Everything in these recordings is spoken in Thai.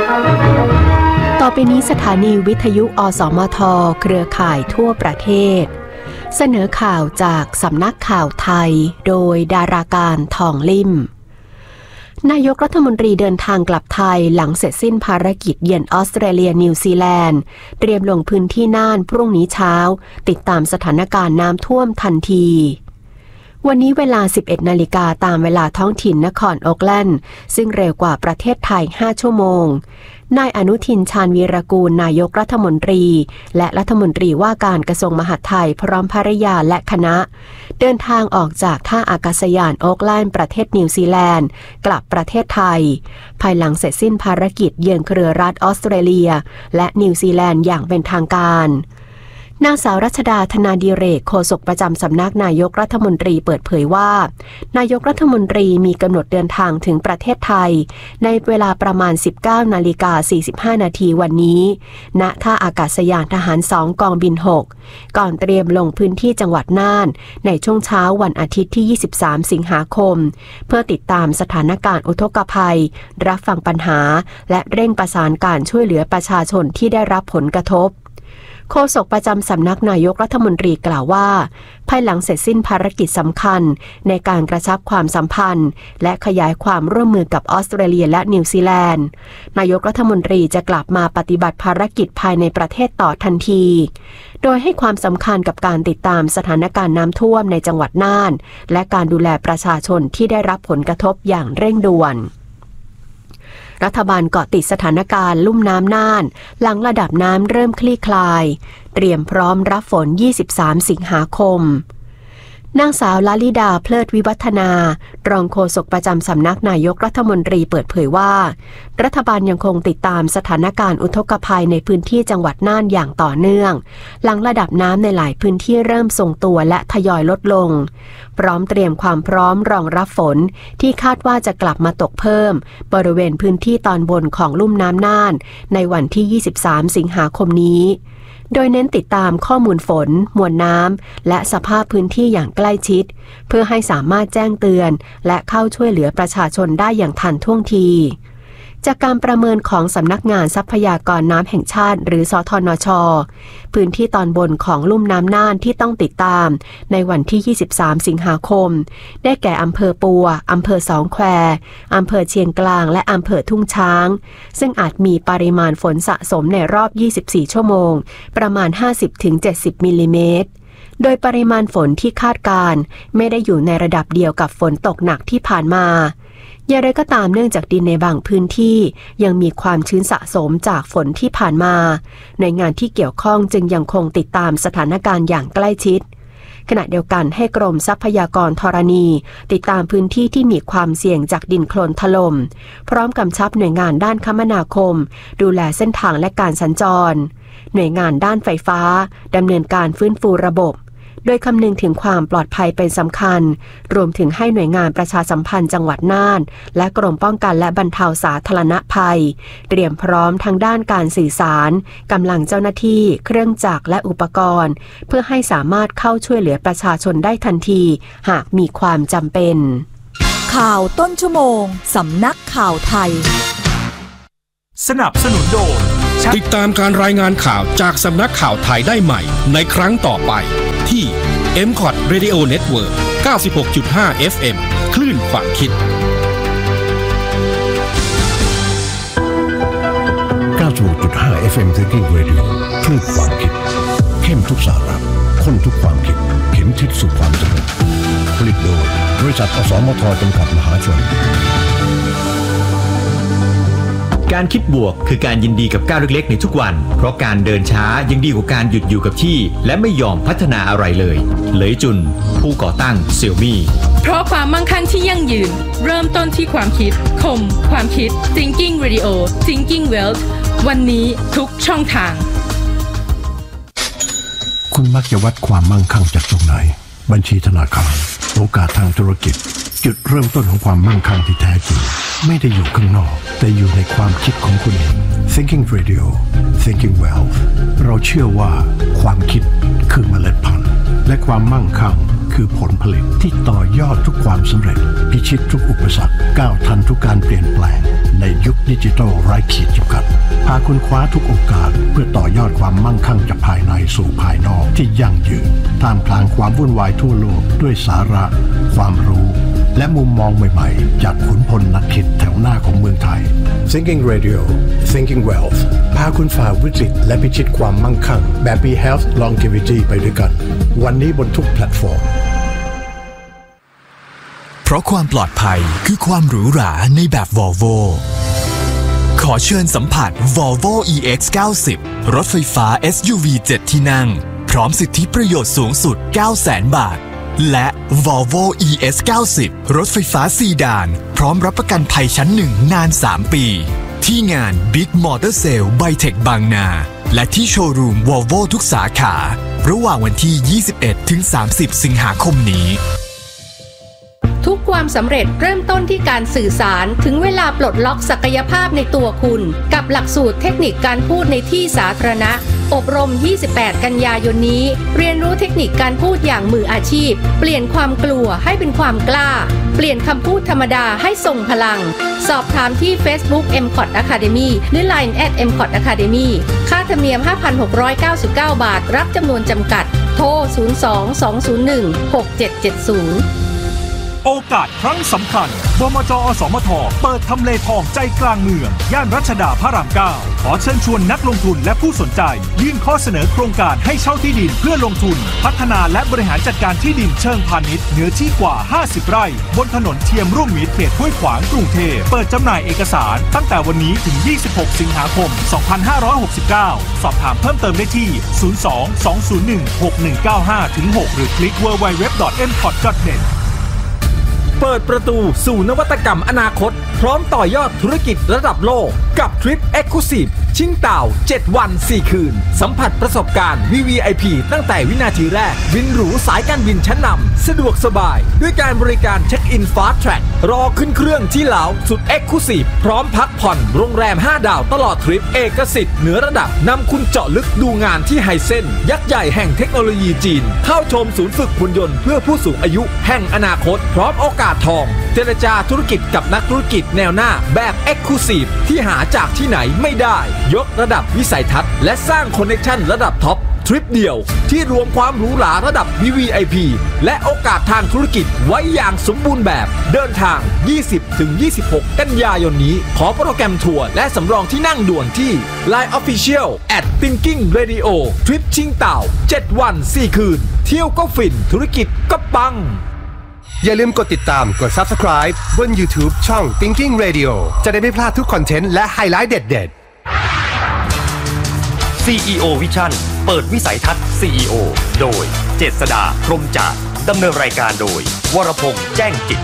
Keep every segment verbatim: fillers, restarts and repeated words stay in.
ต่อไปนี้สถานีวิทยุอสมทเครือข่ายทั่วประเทศเสนอข่าวจากสำนักข่าวไทยโดยดาราการทองลิ่มนายกรัฐมนตรีเดินทางกลับไทยหลังเสร็จสิ้นภารกิจเยือนออสเตรเลียนิวซีแลนด์เตรียมลงพื้นที่น่านพรุ่งนี้เช้าติดตามสถานการณ์น้ำท่วมทันทีวันนี้เวลา สิบเอ็ดนาฬิกาตามเวลาท้องถิ่นนครโอ๊คแลนด์ซึ่งเร็วกว่าประเทศไทยห้าชั่วโมงนายอนุทินชาญวีรกูลนายกรัฐมนตรีและรัฐมนตรีว่าการกระทรวงมหาดไทยพร้อมภริยาและคณะเดินทางออกจากท่าอากาศยานโอ๊คแลนด์ประเทศนิวซีแลนด์กลับประเทศไทยภายหลังเสร็จสิ้นภารกิจเยือนเครือรัฐออสเตรเลียและนิวซีแลนด์อย่างเป็นทางการนางสาวรัชดาธนาดิเรกโฆษกประจำสำนักนายกรัฐมนตรีเปิดเผยว่านายกรัฐมนตรีมีกำหนดเดินทางถึงประเทศไทยในเวลาประมาณ สิบเก้านาฬิกาสี่สิบห้านาทีวันนี้ณท่าอากาศยานทหารสองกองบินหกก่อนเตรียมลงพื้นที่จังหวัดน่านในช่วงเช้าวันอาทิตย์ที่ยี่สิบสามสิงหาคมเพื่อติดตามสถานการณ์อุทกภัยรับฟังปัญหาและเร่งประสานการช่วยเหลือประชาชนที่ได้รับผลกระทบโฆษกประจำสำนักนายกรัฐมนตรีกล่าวว่าภายหลังเสร็จสิ้นภารกิจสำคัญในการกระชับความสัมพันธ์และขยายความร่วมมือกับออสเตรเลียและนิวซีแลนด์นายกรัฐมนตรีจะกลับมาปฏิบัติภารกิจภายในประเทศต่อทันทีโดยให้ความสำคัญกับการติดตามสถานการณ์น้ำท่วมในจังหวัดน่านและการดูแลประชาชนที่ได้รับผลกระทบอย่างเร่งด่วนรัฐบาลเกาะติดสถานการณ์ลุ่มน้ำน่านหลังระดับน้ำเริ่มคลี่คลายเตรียมพร้อมรับฝนยี่สิบสามสิงหาคมนางสาวลลิดาเพลิดวิวัฒนารองโฆษกประจำสำนักนายกรัฐมนตรีเปิดเผยว่ารัฐบาลยังคงติดตามสถานการณ์อุทกภัยในพื้นที่จังหวัดน่านอย่างต่อเนื่องหลังระดับน้ำในหลายพื้นที่เริ่มทรงตัวและทยอยลดลงพร้อมเตรียมความพร้อมรองรับฝนที่คาดว่าจะกลับมาตกเพิ่มบริเวณพื้นที่ตอนบนของลุ่มน้ำน่านในวันที่ยี่สิบสามสิงหาคมนี้โดยเน้นติดตามข้อมูลฝนมวลน้ำและสภาพพื้นที่อย่างใกล้ชิดเพื่อให้สามารถแจ้งเตือนและเข้าช่วยเหลือประชาชนได้อย่างทันท่วงทีจากการประเมินของสำนักงานทรัพยากรน้ำแห่งชาติหรือสทนช.พื้นที่ตอนบนของลุ่มน้ำน่านที่ต้องติดตามในวันที่ยี่สิบสามสิงหาคมได้แก่อำเภอปัวอำเภอสองแควอำเภอเชียงกลางและอำเภอทุ่งช้างซึ่งอาจมีปริมาณฝนสะสมในรอบยี่สิบสี่ชั่วโมงประมาณ ห้าสิบถึงเจ็ดสิบมิลลิเมตรโดยปริมาณฝนที่คาดการไม่ได้อยู่ในระดับเดียวกับฝนตกหนักที่ผ่านมาอย่างไรก็ตามเนื่องจากดินในบางพื้นที่ยังมีความชื้นสะสมจากฝนที่ผ่านมาหน่วยงานที่เกี่ยวข้องจึงยังคงติดตามสถานการณ์อย่างใกล้ชิดขณะเดียวกันให้กรมทรัพยากรธรณีติดตามพื้นที่ที่มีความเสี่ยงจากดินโคลนถล่มพร้อมกำชับหน่วยงานด้านคมนาคมดูแลเส้นทางและการสัญจรหน่วยงานด้านไฟฟ้าดำเนินการฟื้นฟูระบบโดยคำนึงถึงความปลอดภัยเป็นสำคัญรวมถึงให้หน่วยงานประชาสัมพันธ์จังหวัดน่านและกรมป้องกันและบรรเทาสาธารณภัยเตรียมพร้อมทางด้านการสื่อสารกำลังเจ้าหน้าที่เครื่องจักรและอุปกรณ์เพื่อให้สามารถเข้าช่วยเหลือประชาชนได้ทันทีหากมีความจำเป็นข่าวต้นชั่วโมงสำนักข่าวไทยสนับสนุนโดยติดตามการรายงานข่าวจากสำนักข่าวไทยได้ใหม่ในครั้งต่อไปที่ เอ็ม คอท Radio Network เก้าสิบหกจุดห้า เอฟ เอ็ม คลื่นความคิดเก้าสิบหกจุดห้า เอฟ เอ็ม Thinking Radio คลื่นความคิดเข้มทุกสาระข้นทุกความคิดเข็มทิศสู่ความสำเร็จผลิตโดยบริษัทอสมทจำกัดมหาชนการคิดบวกคือการยินดีกับก้าวเล็กๆในทุกวันเพราะการเดินช้ายังดีกว่าการหยุดอยู่กับที่และไม่ยอมพัฒนาอะไรเลยเหลยจุนผู้ก่อตั้งเซี่ยมี่เพราะความมั่งคั่งที่ยั่งยืนเริ่มต้นที่ความคิดคมความคิด Thinking Radio Thinking Wealth วันนี้ทุกช่องทางคุณมักจะวัดความมั่งคั่งจากตรงไหนบัญชีธนาคารโอกาสทางธุรกิจจุดเริ่มต้นของความมั่งคั่งที่แท้จริงไม่ได้อยู่ข้างนอกแต่อยู่ในความคิดของคุณเอง Thinking Radio Thinking Wealth เราเชื่อว่าความคิดคือเมล็ดพันธุ์และความมั่งคั่งคือผลผลิตที่ต่อยอดทุกความสำเร็จพิชิตทุกอุปสรรคก้าวทันทุกการเปลี่ยนแปลงในยุคดิจิทัลไร้ขีดจำกัดพาคุณคว้าทุกโอกาสเพื่อต่อยอดความมั่งคั่งจากภายในสู่ภายนอกที่ยั่งยืนท่ามกลางความวุ่นวายทั่วโลกด้วยสาระความรู้และมุมมองใหม่ๆจากขุนพลนักคิดแถวหน้าของเมืองไทย Thinking Radio Thinking Wealth พาคุณฝ่าวิกฤตและพิชิตความมั่งคั่งแบบมี Health Longevity ไปด้วยกันวันนี้บนทุกแพลตฟอร์มเพราะความปลอดภัยคือความหรูหราในแบบ Volvo ขอเชิญสัมผัส Volvo อี เอ็กซ์ เก้าสิบ รถไฟฟ้า เอส ยู วี เจ็ด ที่นั่งพร้อมสิทธิประโยชน์สูงสุด เก้าแสน บาทและ Volvo อี เอส เก้าสิบ รถไฟฟ้าซีดานพร้อมรับประกันภัยชั้นหนึ่งนานสามปีที่งาน Big Motor Sale Bytech บางนาและที่โชว์รูม Volvo ทุกสาขาระหว่างวันที่ ยี่สิบเอ็ดถึงสามสิบ สิงหาคมนี้ทุกความสำเร็จเริ่มต้นที่การสื่อสารถึงเวลาปลดล็อกศักยภาพในตัวคุณกับหลักสูตรเทคนิคการพูดในที่สาธารณะอบรมยี่สิบแปดกันยายนนี้เรียนรู้เทคนิคการพูดอย่างมืออาชีพเปลี่ยนความกลัวให้เป็นความกล้าเปลี่ยนคำพูดธรรมดาให้ทรงพลังสอบถามที่ Facebook เอ็ม คอท Academy หรือ ไลน์ แอท เอ็ม คอท Academy ค่าธรรมเนียม ห้าพันหกร้อยเก้าสิบเก้า บาทรับจำนวนจำกัดโทรศูนย์ สอง สอง ศูนย์ หนึ่ง หก เจ็ด เจ็ด ศูนย์โอกาสครั้งสำคัญบมจ.อสมท.เปิดทำเลทองใจกลางเมืองย่านรัชดาพระรามเก้าขอเชิญชวนนักลงทุนและผู้สนใจยื่นข้อเสนอโครงการให้เช่าที่ดินเพื่อลงทุนพัฒนาและบริหารจัดการที่ดินเชิงพาณิชย์เนื้อที่กว่าห้าสิบไร่บนถนนเทียมร่วมมิตรเขตห้วยขวางกรุงเทพเปิดจำหน่ายเอกสารตั้งแต่วันนี้ถึงยี่สิบหกสิงหาคมสองพันห้าร้อยหกสิบเก้าสอบถามเพิ่มเติมได้ที่ศูนย์ สอง สอง ศูนย์ หนึ่ง หก หนึ่ง เก้า ห้า ถึง หกหรือคลิก ดับเบิลยู ดับเบิลยู ดับเบิลยู ดอท เอ็ม คอท ดอท เน็ตเปิดประตูสู่นวัตกรรมอนาคตพร้อมต่อยอดธุรกิจระดับโลกกับทริป Exclusive ชิงเต่าเจ็ดวันสี่คืนสัมผัสประสบการณ์ วี วี ไอ พี ตั้งแต่วินาทีแรกบินหรูสายการบินชั้นนำสะดวกสบายด้วยการบริการเช็คอิน Fast Track รอขึ้นเครื่องที่ลาวสุด Exclusive พร้อมพักผ่อนโรงแรมห้าดาวตลอดทริปเอกสิทธิ์เหนือระดับนำคุณเจาะลึกดูงานที่ไฮเซ็นยักษ์ใหญ่แห่งเทคโนโลยีจีนเข้าชมศูนย์ฝึกหุ่นยนต์เพื่อผู้สูงอายุแห่งอนาคตพร้อมโอกาสทองเจรจาธุรกิจกับนักธุรกิจแนวหน้าแบบ Exclusive ที่หาจากที่ไหนไม่ได้ยกระดับวิสัยทัศน์และสร้างคอนเนคชั่นระดับท็อปทริปเดียวที่รวมความหรูหราระดับ วี วี ไอ พี และโอกาสทางธุรกิจไว้อย่างสมบูรณ์แบบเดินทาง ยี่สิบถึงยี่สิบหก กันยายนนี้ขอโปรแกรมทัวร์และสำรองที่นั่งด่วนที่ ไลน์ Official แอท Thinking Radio ทริปชิงเต่าเจ็ดวันสี่คืนเที่ยวก็ฟินธุรกิจก็ปังอย่าลืมกดติดตามกด Subscribe บน YouTube ช่อง Thinking Radio จะได้ไม่พลาดทุกคอนเทนต์และไฮไลท์เด็ดๆซี อี โอ Vision เปิดวิสัยทัศน์ ซี อี โอ โดยเจษฎา พรหมจากดำเนินรายการโดยวรพงษ์แจ้งจิต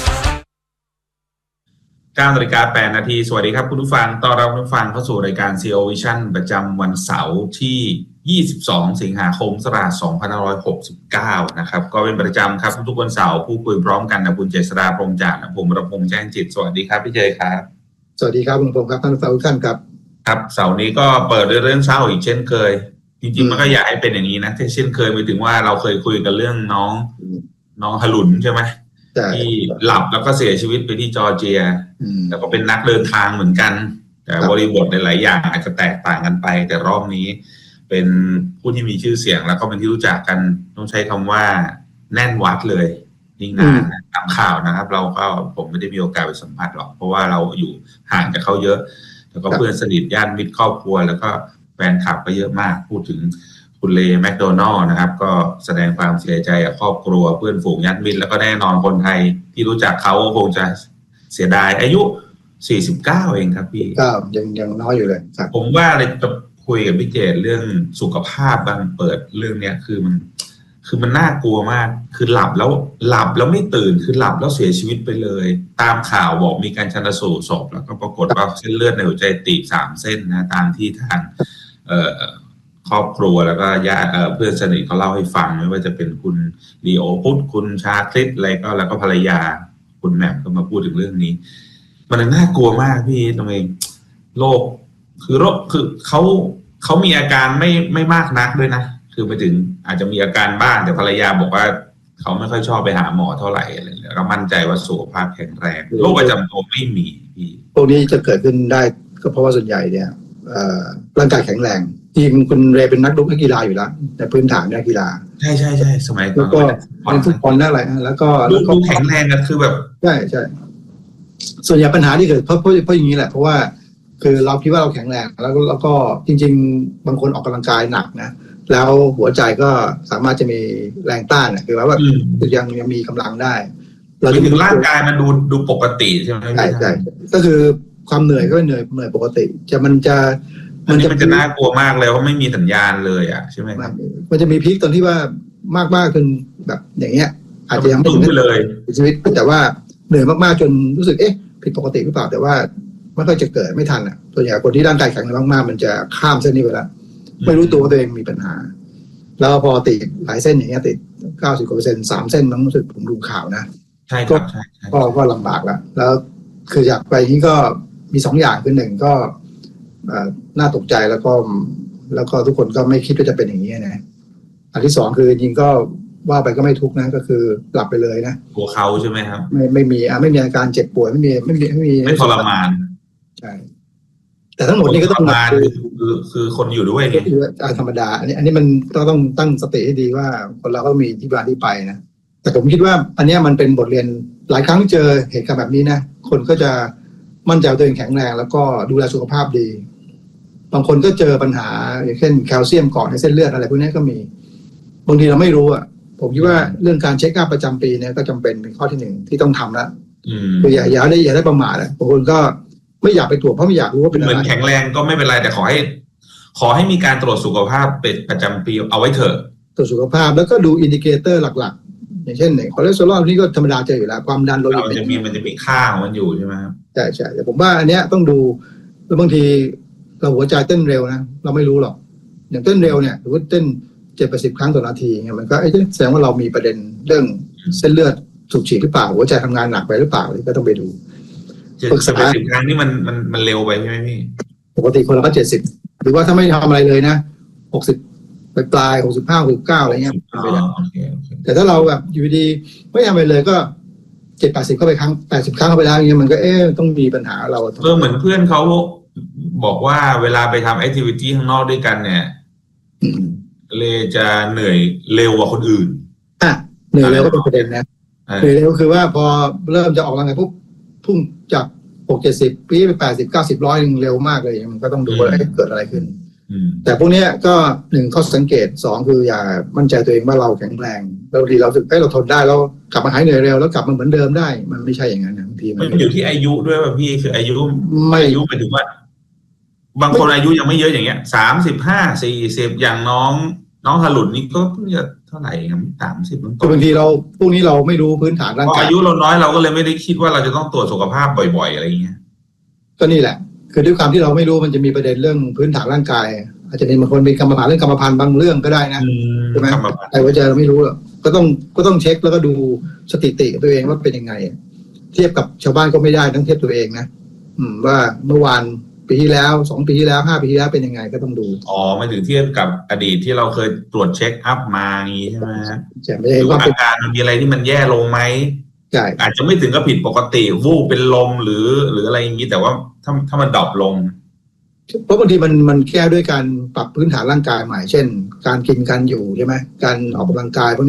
เก้านาฬิกาแปดนาทีสวัสดีครับคุณผู้ฟังต้อนรับคุณผู้ฟังเข้าสู่รายการ ซี อี โอ Vision ประจำวันเสาร์ที่ยี่สิบสองสิงหาคมสองพันห้าร้อยหกสิบเก้านะครับก็เป็นประจำครับทุกวันเสาร์พูดคุยพร้อมกันกับคุณเจษฎา พรหมจากผมวรพงษ์แจ้งจิตสวัสดีครับพี่เจครับสวัสดีครับคุณพงษ์ครับท่านเสาร์ท่านครับครับเสาร์นี้ก็เปิดด้วยเรื่องเศร้าอีกเช่นเคยจริงๆมันก็อยากให้เป็นอย่างนี้นะเช่นเคยไปถึงว่าเราเคยคุยกันเรื่องน้องน้องฮารุนใช่ไหมที่หลับแล้วก็เสียชีวิตไปที่จอร์เจียแล้วก็เป็นนักเดินทางเหมือนกันแต่บริบทในหลายอย่างอาจจะแตกต่างกันไปแต่รอบนี้เป็นผู้ที่มีชื่อเสียงแล้วก็เป็นที่รู้จักกันต้องใช้คำว่าแน่นวัดเลยยิ่งนานตามข่าวนะครับเราก็ผมไม่ได้มีโอกาสไปสัมผัสหรอกเพราะว่าเราอยู่ห่างจากเขาเยอะแล้วก็เพื่อนสนิทญาติมิตรครอบครัวแล้วก็แฟนคลับก็เยอะมากพูดถึงคุณเลแมคโดนัลด์นะครับก็แสดงความเสียใจกับครอบครัวเพื่อนฝูงญาติมิตรแล้วก็แน่นอนคนไทยที่รู้จักเขาคงจะเสียดายอายุสี่สิบเก้าเองครับพี่ก็ยังยังน้อยอยู่เลยผมว่าเลยจะคุยกับพี่เจตเรื่องสุขภาพบ้างเปิดเรื่องเนี้ยคือมันคือมันน่ากลัวมากคือหลับแล้วหลับแล้วไม่ตื่นคือหลับแล้วเสียชีวิตไปเลยตามข่าวบอกมีการชันสูตรศพแล้วก็ปรากฏว่าเส้นเลือดในหัวใจตีบสามเส้นนะตามที่ทางเอ่อครอบครัวแล้วก็ญาติเอ่อเพื่อนสนิทเขาเล่าให้ฟังไม่ว่าจะเป็นคุณลีโอพุทธคุณชาคริตอะไรก็แล้วก็ภรรยาคุณแหม่มก็มาพูดถึงเรื่องนี้มันน่ากลัวมากพี่ทำไมโรคคือโรคคือเขาเขามีอาการไม่ไม่มากนักด้วยนะคือไปถึงอาจจะมีอาการบ้างแต่ภรรยาบอกว่าเขาไม่ค่อยชอบไปหาหมอเท่าไหร่อะไรเลยเรามั่นใจว่าสุขภาพแข็งแรงโรคประจำตัวไม่มีพี่พวกนี้จะเกิดขึ้นได้ก็เพราะว่าส่วนใหญ่เนี่ยร่างกายแข็งแรงจริงคุณเรย์เป็นนักนักกีฬาอยู่แล้วในพื้นฐานนักกีฬาใช่ใช่ใช่สมัยก่อนแล้วก็เป็นฟุตบอลนั่นแหละแล้วก็แล้วก็แข็งแรงกันคือแบบใช่ใช่ส่วนใหญ่ปัญหาที่เกิดเพราะเพราะเพราะอย่างนี้แหละเพราะว่าคือเราคิดว่าเราแข็งแรงแล้วแล้วก็จริงๆบางคนออกกำลังกายหนักนะแล้วหัวใจก็สามารถจะมีแรงต้านอ่ะคือว่ายังยังมีกำลังได้เราจะมีร่างกายมันดูดูปกติใช่ไหมใช่ใช่ก็คือความเหนื่อยก็เหนื่อยเหนื่อยปกติจะมันจะมันจะมันจะน่ากลัวมากเลยเพราะไม่มีสัญญาณเลยอ่ะใช่ไหมครับมันจะมีพีคตอนที่ว่ามากมากจนแบบอย่างเงี้ยอาจจะยังไม่ถึงเลยชีวิตแต่ว่าเหนื่อยมากๆจนรู้สึกเอ๊ะผิดปกติหรือเปล่าแต่ว่าไม่ค่อยจะเกิดไม่ทันอ่ะตัวอย่างคนที่ร่างกายแข็งแรงมากๆมันจะข้ามเส้นนี้ไปแล้วไม่รู้ตัวว่าตัวเองมีปัญหาแล้วพอติดหลายเส้นอย่างเงี้ยติดเก้าสิบกว่าเปอร์เซ็นต์สามเส้นมันรู้สึกผมดูข่าวนะใช่ครับใช่ก็ก็ลำบากแล้วแล้วคืออยากไปนี้ก็มีสองอย่างคือหนึ่งก็น่าตกใจแล้วก็แล้วก็ทุกคนก็ไม่คิดว่าจะเป็นอย่างนี้นะอันที่สองคือจริงก็ว่าไปก็ไม่ทุกนะก็คือหลับไปเลยนะหัวเข่าใช่ไหมครับไม่ไม่มีอ่ะไม่มีอาการเจ็บป่วยไม่มีไม่มีไม่มีไม่ทรมานใช่แต่ทั้งหมดนี้ก็ต้องมาคือคือคนอยู่ด้วยไงธรรมดาอันนี้อันนี้มันต้องต้องตั้งสติให้ดีว่าคนเราก็มีที่มาที่ไปนะแต่ผมคิดว่าอันนี้มันเป็นบทเรียนหลายครั้งเจอเหตุการณ์แบบนี้นะคนก็จะมั่นใจตัวเองแข็งแรงแล้วก็ดูแลสุขภาพดีบางคนก็เจอปัญหาอย่างเช่นแคลเซียมเกาะในเส้นเลือดอะไรพวกนี้ก็มีบางทีเราไม่รู้อ่ะผมคิดว่าเรื่องการเช็คอัพประจำปีเนี่ยก็จำเป็นเป็นข้อที่หนึ่งที่ต้องทำแล้วคืออย่าอย่าได้อย่าได้ประมาทอ่ะบางคนก็ไม่อยากไปตรวจเพราะไม่อยากรู้ว่าเป็นอะไรเหมือนแข็งแรงก็ไม่เป็นไรแต่ขอให้ขอให้มีการตรวจสุขภาพเป็นประจำปีเอาไว้เถอะตรวจสุขภาพแล้วก็ดูอินดิเคเตอร์หลักๆอย่างเช่นคอเลสเตอรอลนี่ก็ธรรมดาเจออยู่แล้วความดันโลหิตมันจะมีมันจะมีค่าของมันอยู่ใช่ไหมครับใช่ใช่แต่ผมว่าอันเนี้ยต้องดูแล้วบางทีเราหัวใจเต้นเร็วนะเราไม่รู้หรอกอย่างเต้นเร็วเนี่ยหรือว่าเต้นเจ็ดแปดสิบครั้งต่อนาทีเนี่ยมันก็ไอ้แสดงว่าเรามีประเด็นเรื่องเส้นเลือดสูบฉีดหรือเปล่าหัวใจทำงานหนักไปหรือเปล่าก็ต้องไปดูปรึกษาสิบครั้งนี่มันมันมันเร็วไปใช่ไหมพี่ปกติคนเราก็เจ็ดสิบหรือว่าถ้าไม่ทำอะไรเลยนะหกสิบปลายปลายหกสิบห้าหกสิบเก้าอะไรเงี้ยไปได้แต่ถ้าเราแบบอยู่ดีไม่ทำอะไรเลยก็เจ็ดแปดสิบเข้าไปครั้งแปดสิบครั้งเข้าไปแล้วอย่างเงี้ยมันก็เอ๊ะต้องมีปัญหาเราเออเหมือนเพื่อนเขาบอกว่าเวลาไปทำแอคทิวิตี้ข้างนอกด้วยกันเนี่ยเลยจะเหนื่อยเร็วกว่าคนอื่นอ่ะเหนื่อยเร็วก็เป็นประเด็นนะเหนื่อยเร็วคือว่าพอเริ่มจะออกกำลังกายปุ๊บพุ่งจากหกเจ็ดสิบปีไปแปดสิบเก้าสิบร้อยนึงเร็วมากเลยมันก็ต้องดูว่าเกิดอะไรขึ้นแต่พวกนี้ก็หนึ่งข้อสังเกตสองคืออย่ามั่นใจตัวเองว่าเราแข็งแรงแล้วบางทีเราสึกเอ้เราทนได้แล้วกลับมาหายเหนื่อยเร็วแล้วกลับมาเหมือนเดิมได้มันไม่ใช่อย่างนั้นบางทีมันอยู่ที่อายุด้วยป่ะพี่คืออายุไม่อายุหมายถึงว่าบางคนอายุยังไม่เยอะอย่างเงี้ยสามสิบห้าสี่สิบอย่างน้องน้องฮารุนนี่ก็เพิ่งจะเท่าไหร่ครับสามสิบมันบางทีเราพวกนี้เราไม่รู้พื้นฐานร่างกายอายุเราน้อยเราก็เลยไม่ได้คิดว่าเราจะต้องตรวจสุขภาพบ่อยๆอะไรอย่างเงี้ยก็นี่แหละคือด้วยความที่เราไม่รู้มันจะมีประเด็นเรื่องพื้นฐานร่างกายอาจจะมีบางคนมีกรรมพันธุ์เรื่องกรรมพันธุ์บางเรื่องก็ได้นะใช่ไหมแต่ว่าจะเราไม่รู้หรอกก็ต้องก็ต้องเช็คแล้วก็ดูสถิติตัวเองว่าเป็นยังไงเทียบกับชาวบ้านก็ไม่ได้ต้องเทียบตัวเองนะอืมว่าเมื่อวานปีที่แล้วสองปีที่แล้วห้าปีที่แล้วเป็นยังไงก็ต้องดูอ๋อไม่ถึงเทียบกับอดีตที่เราเคยตรวจเช็คอัพมาอย่างนี้ใช่ไหมใช่ไม่ใช่ว่าอาการมันมีอะไรที่มันแย่ลงไหมใช่อาจจะไม่ถึงกับผิดปกติวูบเป็นลมหรือหรืออะไรอย่างนี้แต่ว่าถ้าถ้ามันดรอปลงเพราะบางทีมันมันแก้ด้วยการปรับพื้นฐานร่างกายใหม่เช่นการกินการอยู่ใช่ไหมการออกกำลังกายพวกนี้